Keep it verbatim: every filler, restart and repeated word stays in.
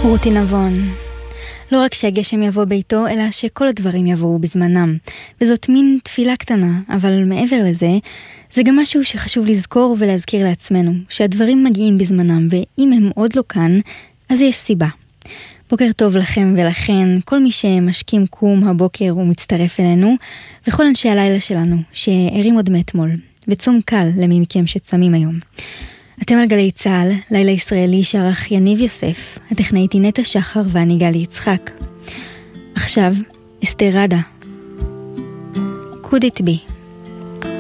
רותי נבון. לא רק שהגשם יבוא ביתו, אלא שכל הדברים יבואו בזמנם. וזאת מין תפילה קטנה, אבל מעבר לזה, זה גם משהו שחשוב לזכור ולהזכיר לעצמנו, שהדברים מגיעים בזמנם, ואם הם עוד לא כאן, אז יש סיבה. בוקר טוב לכם ולכן, כל מי שמשכים קום הבוקר ומצטרף אלינו, וכל אנשי הלילה שלנו, שערים עוד מאתמול, וצום קל למי מכם שצמים היום. אתם על גלי צהל, לילה ישראלי שערך יניב יוסף, הטכנאית נטע שחר ואני גלי יצחק. עכשיו, אסתר רדה. Could it be?